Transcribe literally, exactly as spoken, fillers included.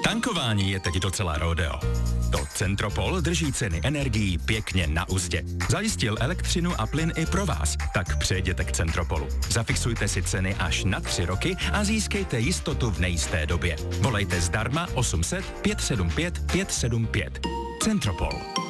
Tankování je teď docela rodeo. To Centropol drží ceny energií pěkně na uzdě. Zajistil elektřinu a plyn i pro vás, tak přejděte k Centropolu. Zafixujte si ceny až na tři roky a získejte jistotu v nejisté době. Volejte zdarma osm set pět sedm pět pět sedm pět. Centropol.